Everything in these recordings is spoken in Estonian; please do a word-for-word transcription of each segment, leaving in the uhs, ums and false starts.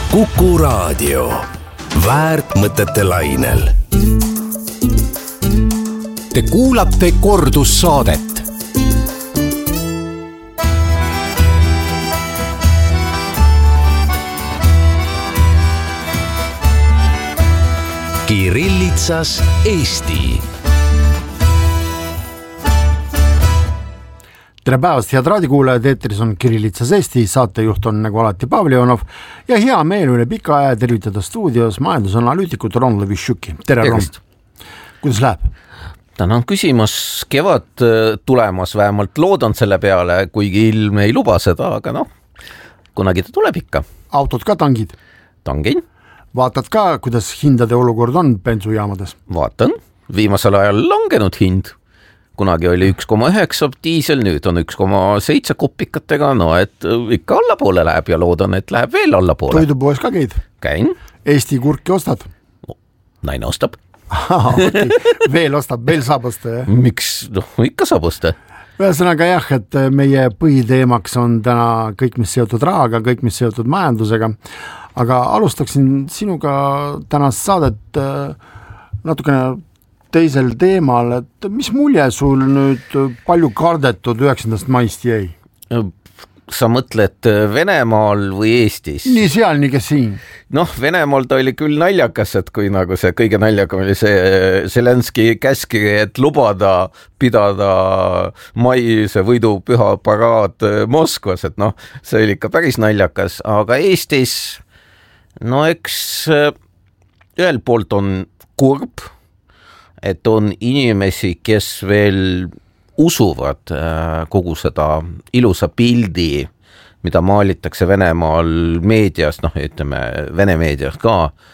Kuku Raadio. Väärt mõtete lainel. Te kuulate kordussaadet. Kirillitsas Eesti. Tere päevast, head raadikuulajad, eetris on Kirillitsas Eesti, saatejuht on nagu alati Pavlionov ja hea meel üle pika aja tervitada stuudios majandusanalüütikut Ron Levitšuki. Tere, Ron. Kuidas läheb? Tänan küsimas, kevad tulemas, vähemalt loodan selle peale, kuigi ilm ei luba seda, aga noh, kunagi ta tuleb ikka. Autod ka tangid? Tangin. Vaatad ka, kuidas hindade olukord on bensujaamades? Vaatan, viimasel ajal langenud hind. Kunagi oli üks koma üheksa diisel, nüüd on üks koma seitse kopikatega, no et ikka allapoole läheb ja loodan, et läheb veel allapoole. Toidupoes ka käid? Käin. Eesti kurki ostad? Naine ostab. Okay. Veel ostab, veel saab osta, jah? Miks? No, ikka saab osta. Ühesõnaga jah, et meie põhiteemaks on täna kõik, mis seotud rahaga, kõik, mis seotud majandusega, aga alustaksin sinuga tänast saadet natukene teisel teemal, et mis mulje sul nüüd palju kardetud üheksandast maist jäi? Sa mõtled Venemaal või Eestis? Nii seal, nii kes siin. Noh, Venemaal ta oli küll naljakas, et kui nagu see kõige naljakam oli see Zelenski käskiri, et lubada pidada mai see võidupüha paraad Moskvas, et noh, see oli ikka päris naljakas, aga Eestis, no eks ühel poolt on kurb, et on inimesi, kes veel usuvad kogu seda ilusa pildi, mida maalitakse Venemaal meedias, noh ütleme Vene meedias ka.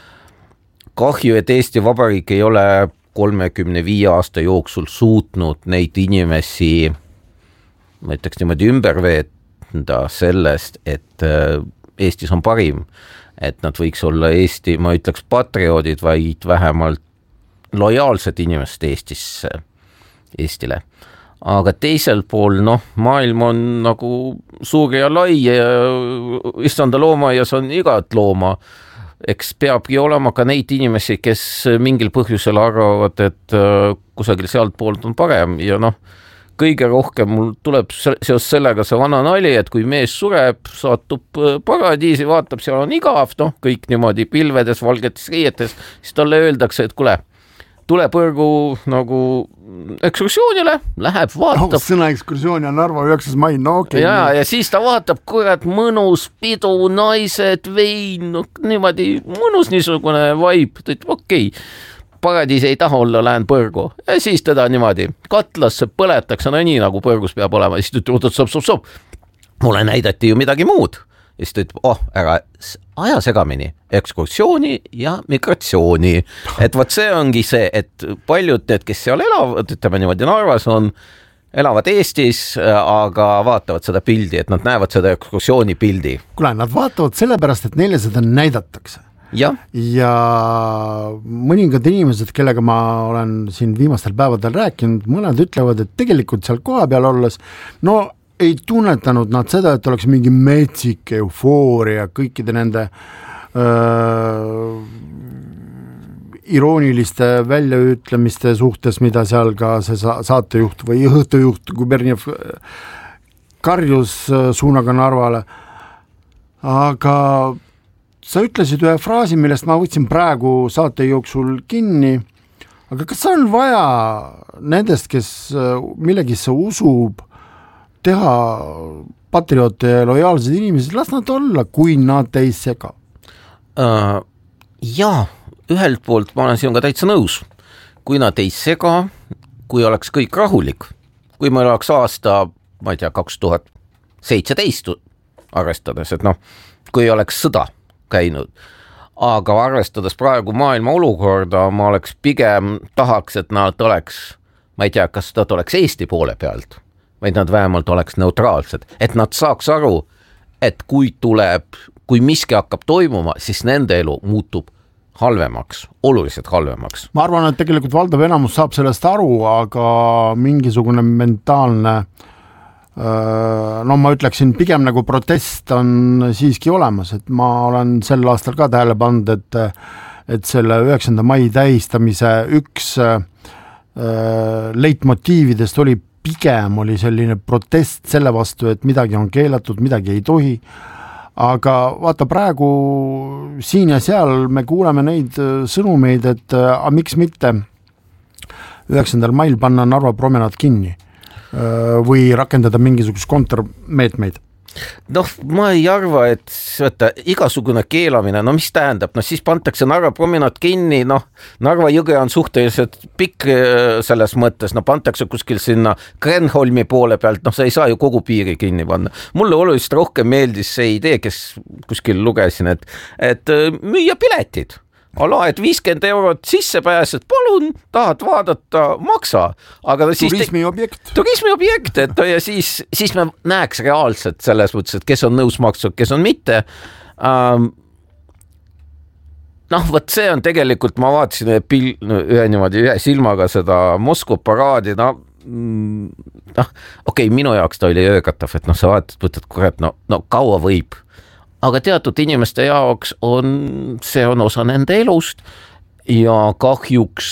Kahju, et Eesti Vabariik ei ole kolmekümne viie aasta jooksul suutnud neid inimesi, ma ütleks niimoodi ümber veenda sellest, et Eestis on parim, et nad võiks olla Eesti, ma ütleks patrioodid, vaid vähemalt lojaalsed inimesed Eestisse, Eestile. Aga teisel pool, noh, maailm on nagu suur ja lai ja issanda loomaaias on igat looma. Eks peabki olema ka neid inimesi, kes mingil põhjusel arvavad, et kusagil sealt poolt on parem ja noh, kõige rohkem mul tuleb seos sellega see vana nali, et kui mees sureb, saatub paradiisi, vaatab, seal on igav, noh, kõik niimoodi pilvedes, valgetes riietes, siis talle öeldakse, et kule, tule põrgu nagu ekskursioonile, läheb, vaatab. Oh, sõna ekskursioon ja Narva üheksas mai, no okei. Okay. Ja, ja siis ta vaatab, kurat, mõnus pidu, naised, vein, no, niimoodi mõnus niisugune vaib, ta ütleb, okei, okay, paradiis ei taha olla, lähen põrgu. Ja siis teda niimoodi katlasse põletakse, no nii nagu põrgus peab olema, siis ta ütleb, oot, sob, sob, sob, mulle näidati ju midagi muud. Ja siis ta ütleb, oh, ära aja segamini ekskursiooni ja migratsiooni. Et võt see ongi see, et paljud need, kes seal elavad, ütleme niimoodi Narvas on, elavad Eestis, aga vaatavad seda pildi, et nad näevad seda ekskursiooni pildi. Kule, nad vaatavad sellepärast, et neile seda näidatakse. Ja. ja mõningad inimesed, kellega ma olen siin viimastel päevadel rääkinud, mõned ütlevad, et tegelikult seal koha peal olles, no ei tunnetanud nad seda, et oleks mingi metsik eufooria kõikide nende öö, irooniliste väljaütlemiste suhtes, mida seal ka see saatejuht või õhtujuht Guberniev karjus suunaga Narvale. Aga sa ütlesid ühe fraasi, millest ma võtsin praegu saate jooksul kinni, aga kas on vaja nendest, kes millegisse usub, teha patrioote ja lojaalsed inimesed, las nad olla, kui nad ei sega? Uh, jaa, ühelt poolt ma olen sinuga täitsa nõus. Kui nad ei sega, kui oleks kõik rahulik, kui meil oleks aasta, ma ei tea, kaks tuhat seitseteist arvestades, et noh, kui oleks sõda käinud, aga arvestades praegu maailma olukorda, ma oleks pigem tahaks, et nad oleks, ma ei tea, kas nad oleks Eesti poole pealt, vaid nad vähemalt oleks neutraalsed, et nad saaks aru, et kui tuleb, kui miski hakkab toimuma, siis nende elu muutub halvemaks, oluliselt halvemaks. Ma arvan, et tegelikult valdav enamus saab sellest aru, aga mingisugune mentaalne no ma ütleksin, pigem nagu protest on siiski olemas, et ma olen sel aastal ka tähele pannud, et, et selle üheksanda mai tähistamise üks leitmotiividest oli pigem oli selline protest selle vastu, et midagi on keelatud, midagi ei tohi, aga vaata praegu siin ja seal me kuuleme neid sõnumeid, et a, miks mitte üheksandal mail panna Narva promenaad kinni või rakendada mingisugust kontrameetmeid? Noh, ma ei arva, et võtta, igasugune keelamine, no mis tähendab, no siis pantakse Narva promenaad kinni, noh, Narva jõge on suhteliselt pikk selles mõttes, no pantakse kuskil sinna Kreenholmi poole pealt, noh, sa ei saa ju kogu piiri kinni panna. Mulle oluliselt rohkem meeldis see idee, kes kuskil lugesin, et, et müüa piletid. Ala, et viiskümmend eurot sisse pääsed, palun, tahad vaadata, maksa. Aga siis turismiobjekt. Turismiobjekt, et ja siis, siis me näeks reaalselt selles mõttes, et kes on nõus maksud, kes on mitte. Um, noh, võt see on tegelikult, ma vaatasin ühe, pil, ühe, niimoodi, ühe silmaga seda Moskva paraadi, no, noh, okei, okay, minu jaoks ta oli öökatav, et noh, sa vaatad, võtad kurat, no, no kaua võib. Aga teatud inimeste jaoks on, see on osa nende elust ja kahjuks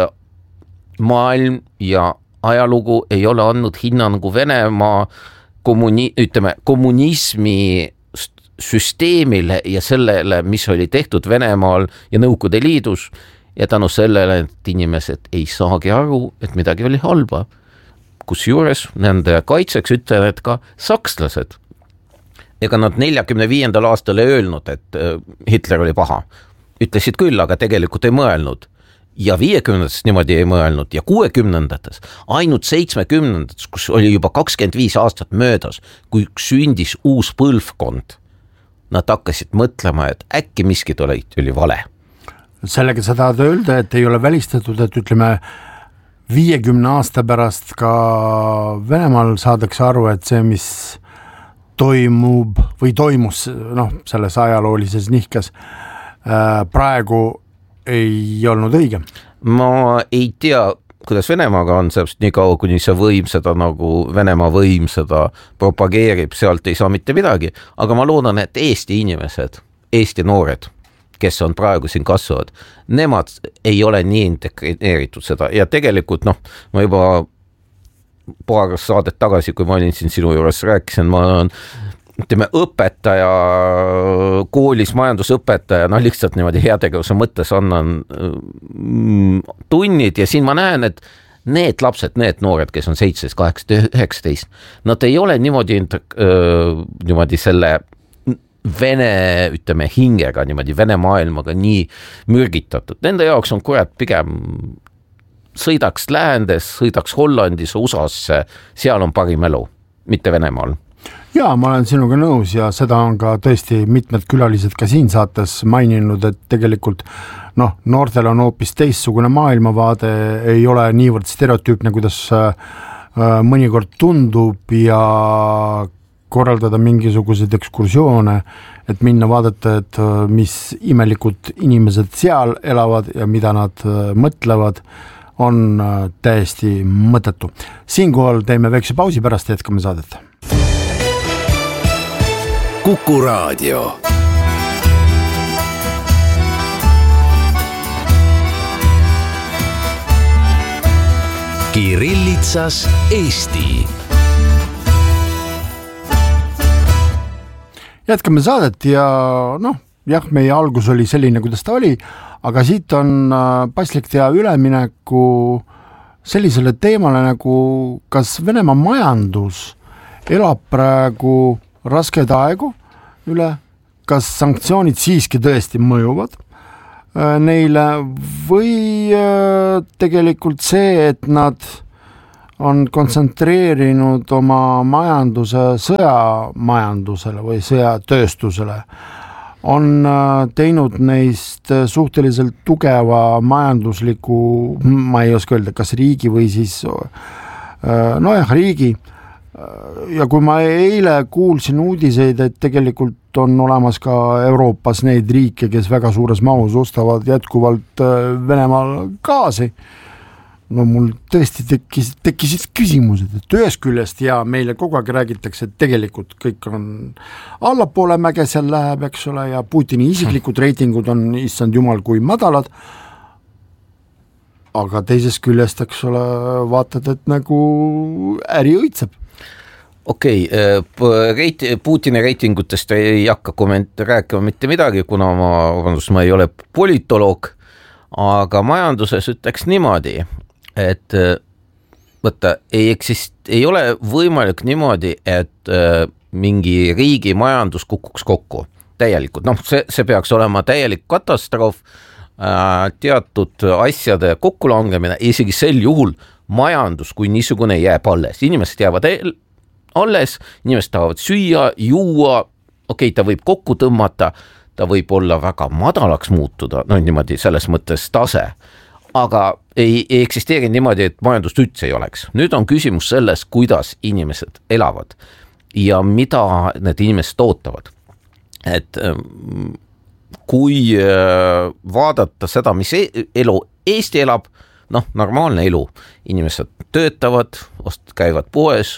maailm ja ajalugu ei ole andnud hinnangu Venemaa kommuni, ütleme, kommunismi süsteemile ja sellele, mis oli tehtud Venemaal ja Nõukogude Liidus ja tänu sellele, et inimesed ei saagi aru, et midagi oli halba. Kusjuures nende kaitseks ütlen, et ka sakslased ega nad neljakümne viiendal aastal ei öelnud, et Hitler oli paha. Ütlesid küll, aga tegelikult ei mõelnud. Ja viiekümnendates niimoodi ei mõelnud ja kuuekümnendates, ainult seitsmekümnendates, kus oli juba kakskümmend viis aastat möödas, kui sündis uus põlvkond. Nad hakkasid mõtlema, et äkki miskid oli, oli vale. Sellega sa tahad öelda, et ei ole välistatud, et ütleme viiekümne aasta pärast ka Venemaal saadakse aru, et see, mis toimub või toimus noh, selles ajaloolises nihkas praegu ei olnud õige. Ma ei tea, kuidas Venemaaga on sealt nii kaua, kuni see võim seda nagu Venemaa võim seda propageerib, sealt ei saa mitte midagi, aga ma loodan, et Eesti inimesed, Eesti noored, kes on praegu siin kasvavad, nemad ei ole nii integreeritud seda ja tegelikult noh, ma juba paar saadet tagasi, kui ma olin siin sinu juures rääkisin, ma olen ütleme, õpetaja, koolis majandusõpetaja, noh lihtsalt niimoodi heategevuse mõttes annan tunnid ja siin ma näen, et need lapsed, need noored, kes on seitseteist, kaheksateist, üheksateist, nad ei ole niimoodi, niimoodi selle Vene, ütleme, hingega, niimoodi Vene maailmaga nii mürgitatud. Nende jaoks on kurat pigem sõidaks läändes, sõidaks Hollandis, U S A-sse, seal on parim elu, mitte Venemaal. Jaa, ma olen sinuga nõus ja seda on ka tõesti mitmed külalised ka siin saates maininud, et tegelikult noh, noortel on hoopis teistsugune maailmavaade, ei ole niivõrd stereotüüpne, kuidas mõnikord tundub ja korraldada mingisuguseid ekskursioone, et minna vaadata, et mis imelikud inimesed seal elavad ja mida nad mõtlevad, on täiesti mõttetu. Siinkohal teeme väikse pausi, pärast jätkame saadet. Kuku Raadio. Kirillitsas Eesti. Jätkame saadet ja noh, jah, meie algus oli selline, kuidas ta oli, aga siit on paslik teha ülemineku sellisele teemale nagu kas Venemaa majandus elab praegu raskeid aegu üle, kas sanktsioonid siiski tõesti mõjuvad neile või tegelikult see, et nad on kontsentreerinud oma majanduse sõjamajandusele või sõjatööstusele, on teinud neist suhteliselt tugeva majandusliku, ma ei oska öelda, kas riigi või siis nojah, riigi. Ja kui ma eile kuulsin uudiseid, et tegelikult on olemas ka Euroopas neid riike, kes väga suures mahus ostavad jätkuvalt Venemaal gaasi, no mul tõesti tekkis, tekkisid küsimused, et ühest küljest ja meile kogu aeg räägitakse, et tegelikult kõik on allapoole mäge seal läheb, eks ole, ja Putini isiklikud reitingud on, issand jumal, kui madalad, aga teisest küljest, eks ole, vaatad, et nagu äri õitseb. Okei, okay, Putini reitingutest ei hakka komment- rääkima mitte midagi, kuna ma, vabandust, ma ei ole politoloog, aga majanduses ütleks niimoodi, et võtta, ei eksist, ei ole võimalik niimoodi, et mingi riigi majandus kukuks kokku täielikult, noh, see, see peaks olema täielik katastroof, teatud asjade kokkulangemine, isegi sel juhul majandus kui niisugune jääb alles, inimesed jäävad alles, inimesed tahavad süüa, juua, okei okay,, ta võib kokku tõmmata, ta võib olla väga madalaks muutuda, no niimoodi selles mõttes tase, aga ei, ei eksisteeri niimoodi, et majandust üldse ei oleks. Nüüd on küsimus selles, kuidas inimesed elavad ja mida need inimesed ootavad. Et kui vaadata seda, mis elu Eesti elab, noh, normaalne elu, inimesed töötavad, käivad poes,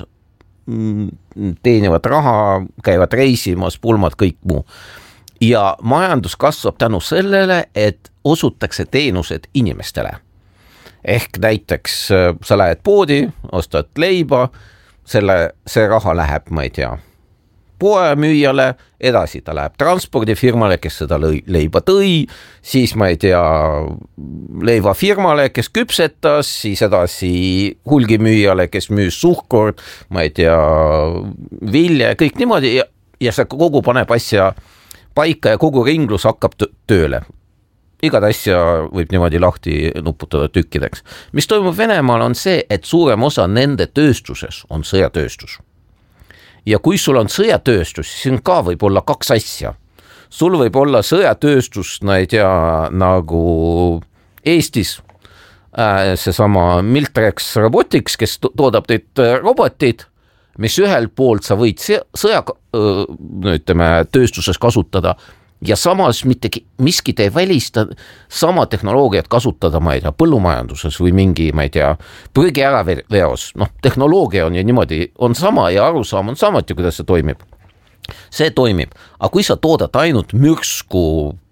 teenivad raha, käivad reisimas, pulmad, kõik muu. Ja majandus kasvab tänu sellele, et osutakse teenused inimestele. Ehk näiteks sa lähed poodi, ostad leiba, selle, see raha läheb, ma ei tea, poemüüjale, edasi ta läheb transpordifirmale, kes seda leiba tõi, siis ma ei tea, leivafirmale, kes küpsetas, siis edasi hulgimüüjale, kes müüs suhkurt, ma ei tea, vilja, kõik niimoodi ja, ja see kogu paneb asja paika ja kogu ringlus hakkab tööle. Igad asja võib niimoodi lahti nuputada tükkideks. Mis toimub Venemaal on see, et suurem osa nende tööstuses on sõjatööstus. Ja kui sul on sõjatööstus, siis ka võib olla kaks asja. Sul võib olla sõjatööstus, no ei tea, nagu Eestis, äh, see sama Miltrex Robotics, kes toodab teid robotid, mis ühelt poolt sa võid sõja, no ütleme, tööstuses kasutada ja samas mitte miski ei välista sama tehnoloogiat kasutada, ma ei tea, põllumajanduses või mingi, ma ei tea, prügi ära veos. Noh, tehnoloogia on ju niimoodi, on sama ja arusaam on samuti, kuidas see toimib. See toimib, aga kui sa toodad ainult mürsku,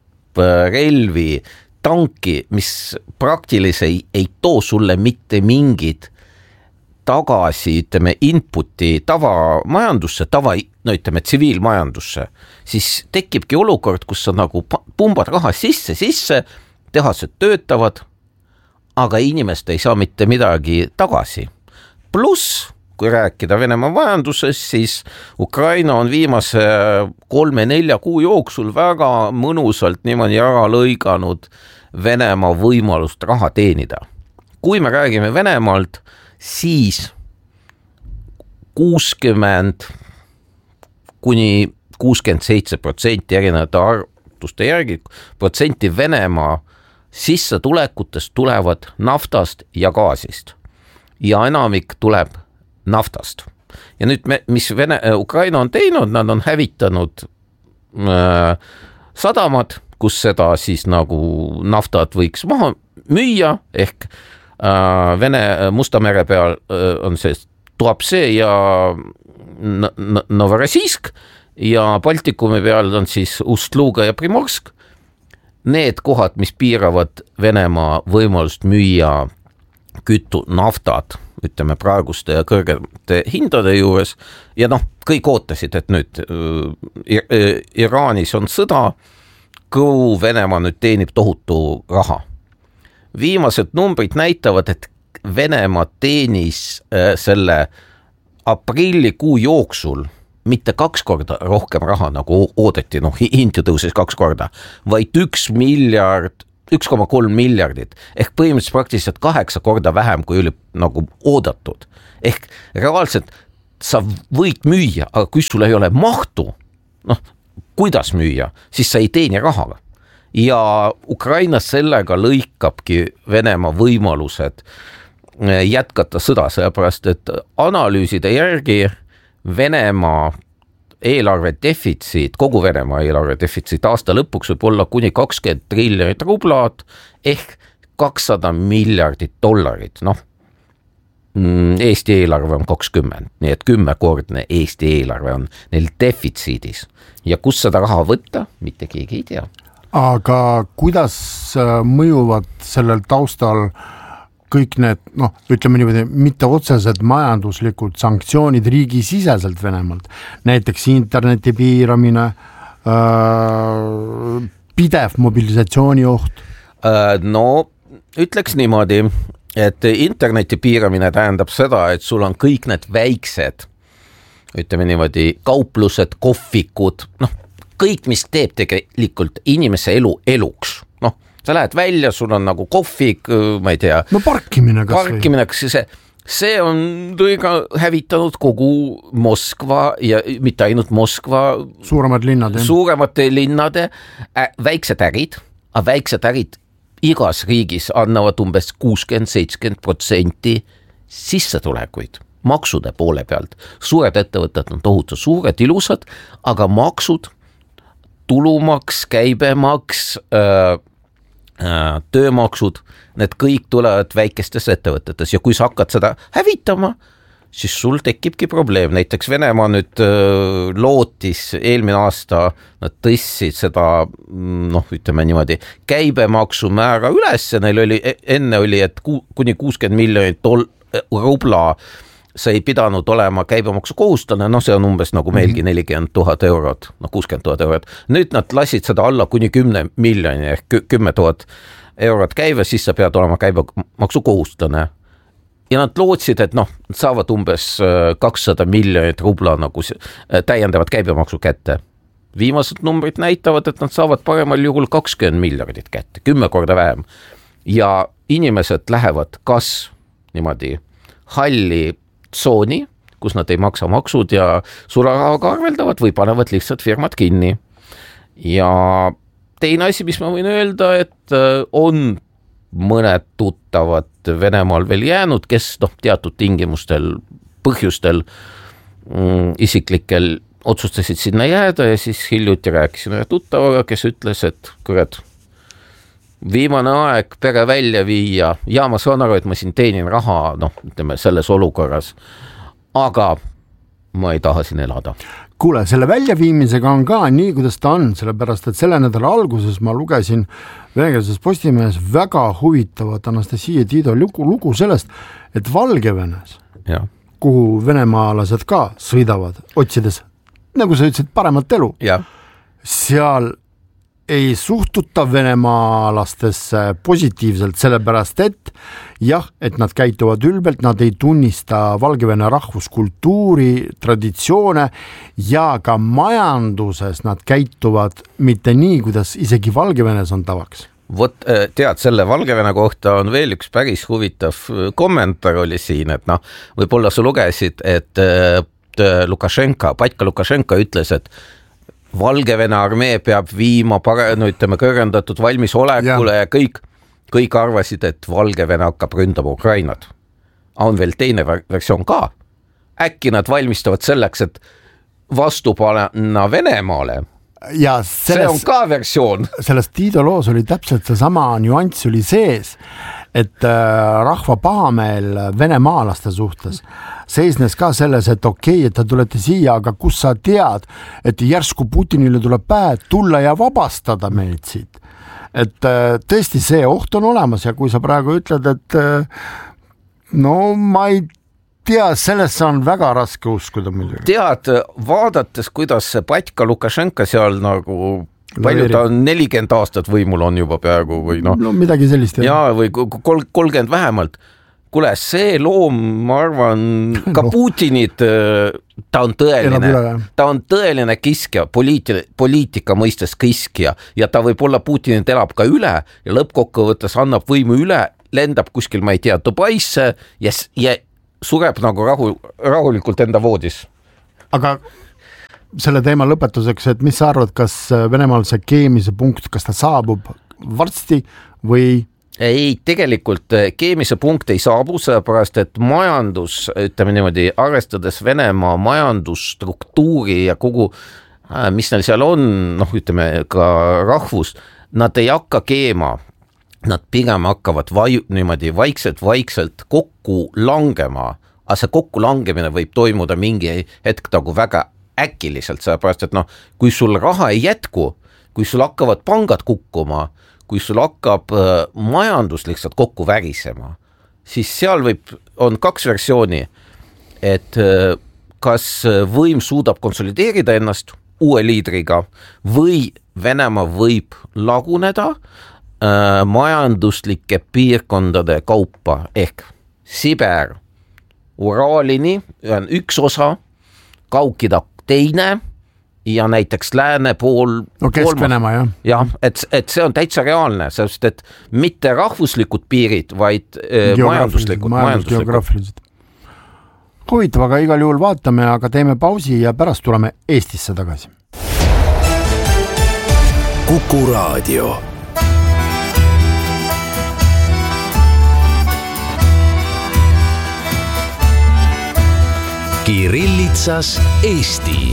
relvi, tanki, mis praktiliselt ei, ei too sulle mitte mingid tagasi, ütleme, inputi tavamajandusse, tava, no ütleme, tsiviilmajandusse, siis tekibki olukord, kus sa nagu pumbad raha sisse, sisse, tehased töötavad, aga inimest ei saa mitte midagi tagasi. Pluss, kui rääkida Venemaa majanduses, siis Ukraina on viimase kolme-nelja kuu jooksul väga mõnusalt niimoodi ära lõiganud Venemaa võimalust raha teenida. Kui me räägime Venemaalt, siis kuuskümmend kuni kuuskümmend seitse protsenti erinevate arvutuste järgi protsenti Venemaa sissetulekutest tulevad naftast ja gaasist ja enamik tuleb naftast. Ja nüüd, me, mis Vene, Ukraina on teinud, nad on hävitanud äh, sadamad, kus seda siis nagu naftat võiks maha müüa, ehk Vene Musta mere peal on see Tuapse ja Novorossijsk ja Baltikumi peal on siis Ust-Luga ja Primorsk. Need kohad, mis piiravad Venemaa võimalust müüa kütu naftat, ütleme praeguste ja kõrgete hindade juures ja noh, kõik ootasid, et nüüd Iraanis on sõda, kuhu Venemaa nüüd teenib tohutu raha. Viimased numbrid näitavad, et Venemaa teenis äh, selle aprillikuu jooksul mitte kaks korda rohkem raha, nagu oodati, noh, hind tõusis kaks korda, vaid üks miljard, üks koma kolm miljardit, ehk põhimõtteliselt praktiliselt kaheksa korda vähem, kui oli nagu oodatud. Ehk reaalselt sa võid müüa, aga kui sul ei ole mahtu, noh, kuidas müüa, siis sa ei teeni rahaga. Ja Ukrainas sellega lõikabki Venemaa võimalused jätkata sõda, sellepärast, et analüüside järgi Venemaa eelarve defitsiit, kogu Venemaa eelarve defitsiit aasta lõpuks võib olla kuni kakskümmend triljonit rublat, ehk kakssada miljardit dollarit, noh, Eesti eelarve on kakskümmend, nii et kümmekordne Eesti eelarve on neil defitsiidis ja kus seda raha võtta, mitte keegi ei tea. Aga kuidas mõjuvad sellel taustal kõik need, noh, ütleme niimoodi, mitte otsesed majanduslikud sanktsioonid riigisiseselt Venemaalt, näiteks interneti piiramine, äh, pidev mobilisatsiooni oht? No ütleks niimoodi, et interneti piiramine tähendab seda, et sul on kõik need väiksed, ütleme niimoodi, kauplused, kohvikud, noh, kõik, mis teeb tegelikult inimese elu eluks. Noh, sa lähed välja, sul on nagu kohvik, ma ei tea. No parkimine kas või? Parkimine, kas see, see on tõiga hävitanud kogu Moskva ja mitte ainult Moskva. Suuremad linnad. Suuremate linnade, äh, väiksed ärid, aga väiksed ärid igas riigis annavad umbes kuuskümmend seitsekümmend protsenti sissetulekuid maksude poole pealt. Suured ettevõtted on tohutu suured, ilusad, aga maksud, tulumaks, käibemaks, öö, öö, töömaksud, need kõik tulevad väikestes ettevõtetes ja kui sa hakkad seda hävitama, siis sul tekibki probleem. Näiteks Venemaa nüüd öö, lootis eelmine aasta, nad tõstsid seda, noh, ütleme niimoodi, käibemaksu määra üles, neil oli, enne oli, et ku, kuni kuuskümmend miljonit dol, rubla see ei pidanud olema käibemaksu kohustane, noh, see on umbes nagu meilgi nelikümmend tuhat eurot, noh, kuuskümmend tuhat eurot. Nüüd nad lasid seda alla kuni kümne miljoni ehk kümme tuhat eurot käive, siis sa pead olema käibemaksu kohustane. Ja nad lootsid, et noh, saavad umbes kakssada miljonit rubla nagu täiendavat käibemaksu kätte. Viimased numbrid näitavad, et nad saavad paremal juhul kakskümmend miljardit kätte, kümme korda vähem. Ja inimesed lähevad kas niimoodi halli tsooni, kus nad ei maksa maksud ja sularahaga arveldavad või panevad lihtsalt firmad kinni. Ja teine asi, mis ma võin öelda, et on mõned tuttavad Venemaal veel jäänud, kes noh, teatud tingimustel, põhjustel mm, isiklikel otsustasid sinna jääda ja siis hiljuti rääkisin ühe tuttavaga, kes ütles, et kurat, viimane aeg pere välja viia ja ma saan aru, et ma siin teenin raha, noh, ütleme selles olukorras, aga ma ei taha siin elada. Kuule, selle väljaviimisega on ka nii, kuidas ta on, sellepärast, et selle nädala alguses ma lugesin venekeelses Postimehes väga huvitavat Anastasia Tiido lugu, lugu sellest, et Valgevenes, ja. Kuhu venemaalased ka sõidavad, otsides, nagu sa ütlesid, paremat elu, ja. Seal ei suhtuta venemaalastesse positiivselt, sellepärast et jah, et nad käituvad ülbelt, nad ei tunnista Valgevene rahvuskultuuri, traditsioone ja ka majanduses nad käituvad mitte nii, kuidas isegi Valgevenes on tavaks. Vot tead, selle Valgevene kohta on veel üks päris huvitav kommentaar oli siin, et noh, võib-olla sa lugesid, et Lukašenka, Patka Lukašenka ütles, et Valgevene armee peab viima pare, no ütleme, kõrgendatud valmisolekule ja, ja kõik, kõik arvasid, et Valgevene hakkab ründama Ukrainat. On veel teine versioon ka. Äkki nad valmistavad selleks, et vastu panna Venemaale. Ja selles, see on ka versioon. Selles Tiido loos oli täpselt see sama nüanss oli sees, et rahva pahameel venemaalaste suhtes seisnes ka selles, et okei, et te tulete siia, aga kus sa tead, et järsku Putinile tuleb pähe tulla ja vabastada meid siit. Et tõesti see oht on olemas ja kui sa praegu ütled, et no ma ei tea, sellesse on väga raske uskuda muidugi. Tead, vaadates, kuidas see Patka Lukašenka seal nagu palju ta on nelikümmend aastat võimul on juba peaaegu või noh. No midagi sellist. Ja või kolmkümmend vähemalt. Kule, see loom, ma arvan, ka no. Putinit, ta on tõeline, ta on tõeline kiskja, poliiti, poliitika mõistes kiskja ja ta võib olla Putinit elab ka üle ja lõppkokkuvõttes annab võimu üle, lendab kuskil, ma ei tea, Dubaisse ja, ja sureb nagu rahu, rahulikult enda voodis. Aga selle teema lõpetuseks, et mis sa arvad, kas Venemaal see keemise punkt, kas ta saabub varsti või ei, tegelikult keemise punkt ei saabu, sellepärast, et majandus, ütleme niimoodi, arvestades Venemaa majandusstruktuuri ja kogu, mis neil seal on, noh, ütleme ka rahvus, nad ei hakka keema nad pigem hakkavad vai, niimoodi vaikselt-vaikselt kokku langema, aga see kokku langemine võib toimuda mingi hetk nagu väga äkiliselt, sellepärast, et noh, kui sul raha ei jätku, kui sul hakkavad pangad kukkuma, kui sul hakkab äh, majandus lihtsalt kokku värisema, siis seal võib, on kaks versiooni, et äh, kas võim suudab konsolideerida ennast uue liidriga või Venemaa võib laguneda äh, majanduslike piirkondade kaupa ehk Siber, Uraalini on üks osa, Kaukida teine ja näiteks lääne pool no Kesk-Venemaa, jah. jah, et, et see on täitsa reaalne, sest et mitte rahvuslikud piirid, vaid äh, majanduslikud, majanduslikud. Huvitav, aga igal juhul vaatame, aga teeme pausi ja pärast tuleme Eestisse tagasi. Kuku Raadio. Kirillitsas Eesti.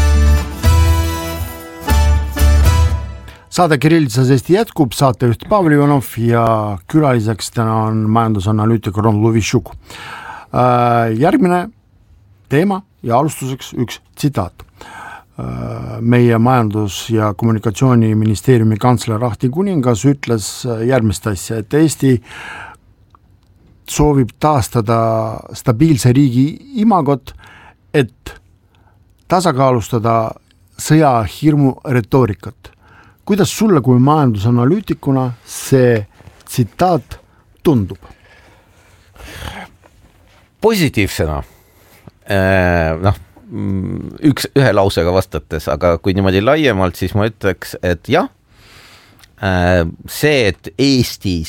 Saade Kirillitsas Eesti jätkub, saatejuht Pavel Ivanov ja külaliseks täna on majandusanalüütik Ron Luvishuk. Järgmine teema ja alustuseks üks tsitaat. Meie majandus- ja kommunikatsiooniministeeriumi kantsler Ahti Kuningas ütles järgmist asja, et Eesti soovib taastada stabiilse riigi imagot, et tasakaalustada sõjahirmu retoorikat. Kuidas sulle kui majandusanalüütikuna see tsitaat tundub? Positiivsena, noh, üks, ühe lausega vastates, aga kui niimoodi laiemalt, siis ma ütleks, et jah, see, et Eestis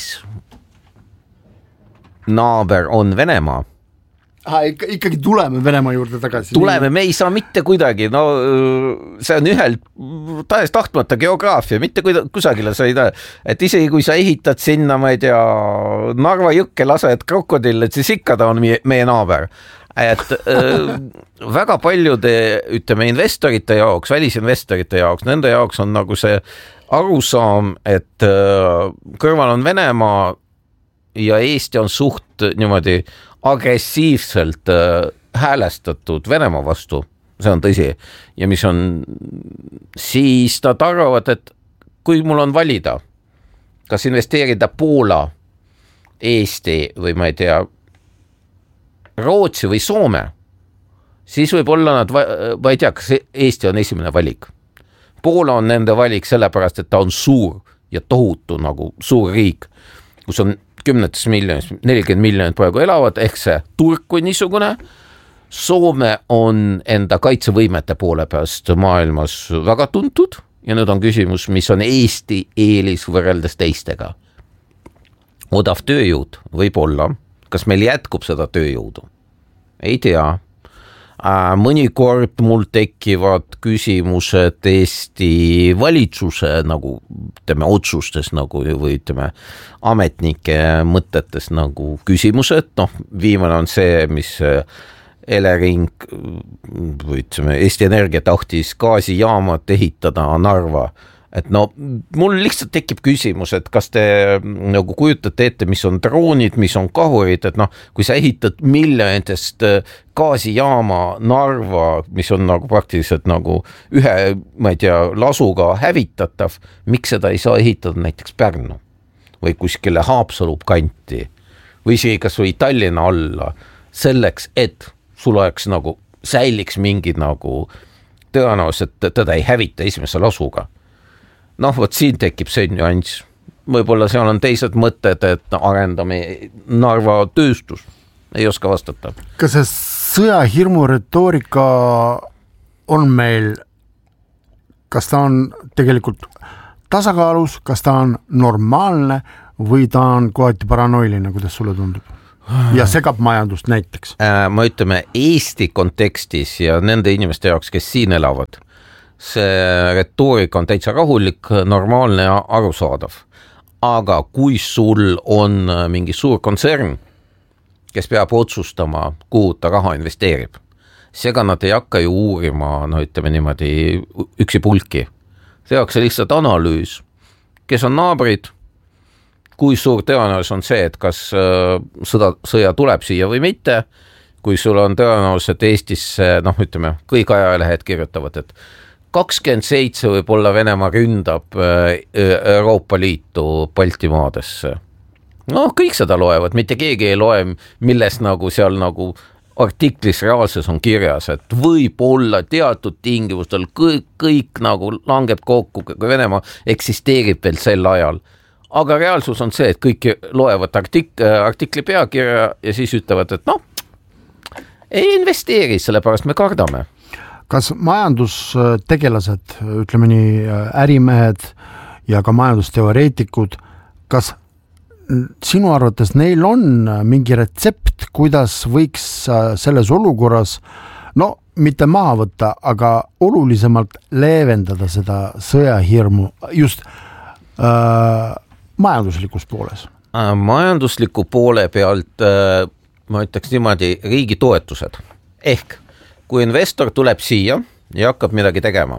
naaber on Venemaa. Aha, ikka, ikkagi tuleme Venemaa juurde tagasi. Tuleme, me ei saa mitte kuidagi, no see on ühel tahes tahtmata geograafia, mitte kusagile sa ei tea, et isegi kui sa ehitad sinna, ma ei tea, Narva jõkke lased krokodille, siis ikka ta on meie, meie naaber. Et äh, väga paljude, ütleme, investorite jaoks, välisinvestorite jaoks, nende jaoks on nagu see arusaam, et äh, kõrval on Venemaa ja Eesti on suht niimoodi agressiivselt äh, häälestatud Venemaa vastu, see on tõsi, ja mis on, siis nad arvavad, et kui mul on valida, kas investeerida Poola, Eesti või ma ei tea, Rootsi või Soome, siis võib olla nad, ma ei tea, kas Eesti on esimene valik. Poola on nende valik sellepärast, et ta on suur ja tohutu nagu suur riik, kus on kümnetes miljonit, nelikümmend miljonit praegu elavad, ehk see turg kui niisugune. Soome on enda kaitsevõimete poole peast maailmas väga tuntud ja nüüd on küsimus, mis on Eesti eelis võrreldes teistega. Odav tööjõud võib olla, kas meil jätkub seda tööjõudu? Ei tea. Mõnikord mul tekivad küsimused Eesti valitsuse nagu ütleme otsustes nagu või ütleme ametnike mõtetes nagu küsimused, noh viimane on see, mis Elering või ütleme Eesti Energia tahtis gaasijaamad ehitada Narva, et no mul lihtsalt tekib küsimus, et kas te nagu kujutate ette, mis on droonid, mis on kahurid, et noh, kui sa ehitad miljonitest gaasijaama Narva, mis on nagu praktiliselt nagu ühe, ma ei tea, lasuga hävitatav, miks seda ei saa ehitada näiteks Pärnu või kuskile Haapsalu kanti või isegi kas või Tallinna alla selleks, et sul oleks nagu säiliks mingi nagu tõenäoliselt teda ei hävita esimese lasuga. Noh, võt siin tekib see nüanss. Võib-olla seal on teised mõtted, et arendame Narva tööstus. Ei oska vastata. Kas see sõjahirmu retoorika on meil, kas ta on tegelikult tasakaalus, kas ta on normaalne või ta on kohati paranoiline, kuidas sulle tundub? Ja segab majandust näiteks? Ma ütleme Eesti kontekstis ja nende inimeste jaoks, kes siin elavad, see retoorika on täitsa rahulik, normaalne ja arusaadav. Aga kui sul on mingi suur kontsern, kes peab otsustama, kuhu ta raha investeerib, seega nad ei hakka ju uurima, no ütleme niimoodi, üksi pulki. See jaoks lihtsalt analüüs, kes on naabrid, kui suur tõenäosus on see, et kas sõda, sõja tuleb siia või mitte, kui sul on tõenäosus, et Eestisse, noh ütleme, kõik ajalehed kirjutavad, et kakskümmend seitse võib-olla Venemaa ründab Euroopa Liitu Baltimaadesse. No kõik seda loevad, mitte keegi ei loe, milles nagu seal nagu artiklis reaalses on kirjas, et võib olla teatud tingimustel kõik, kõik nagu langeb kokku, kui Venemaa eksisteerib veel sel ajal. Aga reaalsus on see, et kõik loevad artik- artikli peakirja ja siis ütlevad, et noh, ei investeeri, sellepärast me kardame. Kas majandustegelased, ütleme nii ärimehed ja ka majandusteoreetikud, kas sinu arvates neil on mingi retsept, kuidas võiks selles olukorras, no mitte maha võtta, aga olulisemalt leevendada seda sõjahirmu just äh, majanduslikus pooles? Majandusliku poole pealt äh, ma ütleks niimoodi riigi toetused. Ehk kui investor tuleb siia ja hakkab midagi tegema,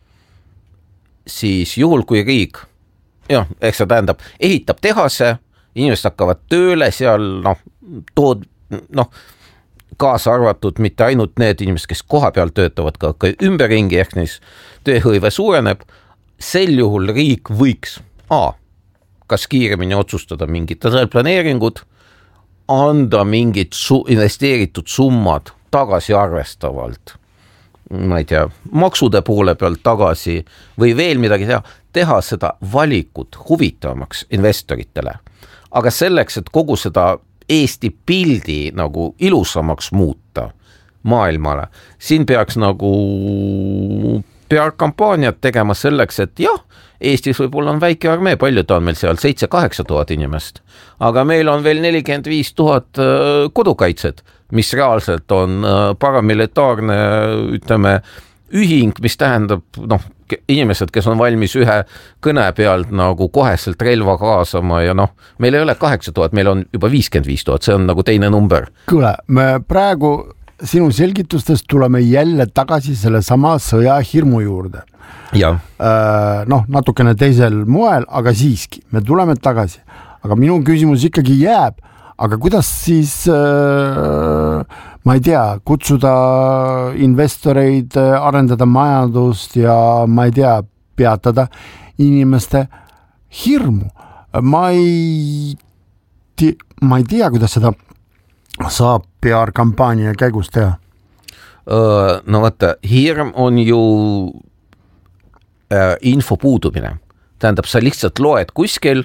siis juhul kui riik, jah, ehk see tähendab, ehitab tehase, inimesed hakkavad tööle seal, noh, tood, noh, kaasa arvatud mitte ainult need inimesed, kes koha peal töötavad, ka, ka ümberringi, ehk neis tööhõive suureneb, sel juhul riik võiks A, kas kiiremini otsustada mingid planeeringud, anda mingid su- investeeritud summad tagasi arvestavalt, ma ei tea, maksude poole pealt tagasi või veel midagi teha, teha seda valikut huvitavamaks investoritele. Aga selleks, et kogu seda Eesti pildi nagu ilusamaks muuta maailmale, siin peaks nagu P R-kampaaniat tegema selleks, et jah, Eestis võib-olla on väike armee, palju ta on meil seal, seitse kaheksa tuhat inimest, aga meil on veel nelikümmend viis tuhat kodukaitset, mis reaalselt on paramilitaarne, ütleme, ühing, mis tähendab, noh, inimesed, kes on valmis ühe kõne pealt nagu koheselt relva kaasama ja noh, meil ei ole kaheksa tuhat, meil on juba viiskümmend viis tuhat, see on nagu teine number. Kuule, me praegu sinu selgitustest tuleme jälle tagasi selle sama sõja hirmu juurde. Ja. Noh, natukene teisel moel, aga siiski, me tuleme tagasi. Aga minu küsimus ikkagi jääb, aga kuidas siis, ma ei tea, kutsuda investoreid, arendada majandust ja ma ei tea, peatada inimeste hirmu. Ma ei, tea, ma ei tea, kuidas seda saab P R-kampaania käigus teha. No vaata, hirm on ju äh, info puudumine. Tähendab, sa lihtsalt loed kuskil,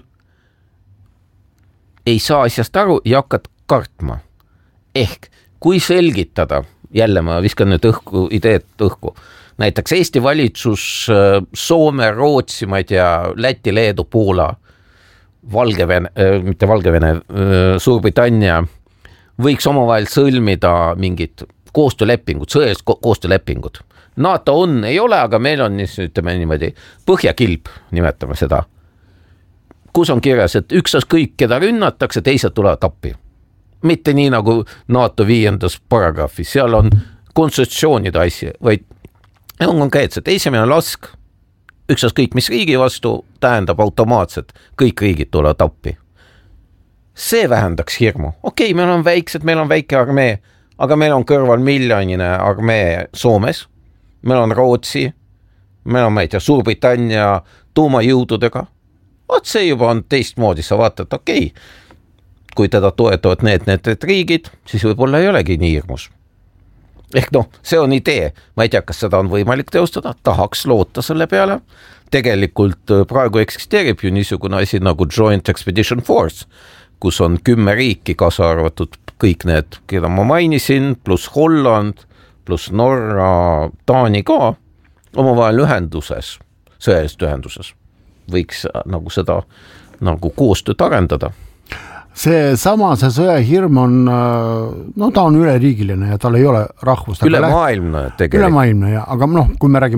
ei saa asjast aru ja hakkad kartma. Ehk, kui selgitada, jälle ma viskan nüüd õhku, ideed õhku, näiteks Eesti valitsus, Soome, Rootsi, ma ei tea, Läti, Leedu, Poola, Valgevene, mitte Valgevene, Suurbritannia, võiks omavahel sõlmida mingid koostöölepingud, sõjalised ko- koostöölepingud. NATO on, ei ole, aga meil on, ütleme niimoodi, põhjakilp, nimetame seda, kus on kirjas, et üksas kõik, keda rünnatakse, teised tulevad appi. Mitte nii nagu NATO viiendas paragrahvis, seal on konstitutsioonide asja, vaid on konkreetselt, esimene lask, üksas kõik, mis riigi vastu, tähendab automaatselt, kõik riigid tulevad appi. See vähendaks hirmu. Okei, meil on väiksed, meil on väike armee, aga meil on kõrval miljonine armee Soomes, meil on Rootsi, meil on, ma ei tea, Suurbritannia tuumajõududega. Oot, see juba on teistmoodi, sa vaatad, okei, kui teda toetavad need, need, need riigid, siis võib-olla ei olegi nii hirmus. Ehk noh, see on idee, ma ei tea, kas seda on võimalik teostada, tahaks loota selle peale. Tegelikult praegu eksisteerib ju niisugune asi nagu Joint Expedition Force, kus on kümme riiki, kaasa arvatud kõik need, keda ma mainisin, pluss Holland, pluss Norra, Taani ka, omavahel ühenduses, sõjaliselt ühenduses. Võiks nagu seda nagu koostööd arendada. See sama, see sõjahirm on, no ta on üleriigiline ja tal ei ole rahvust. Ülemaailmne tegelikult. Ülemaailmne, ja, aga noh, kui me räägime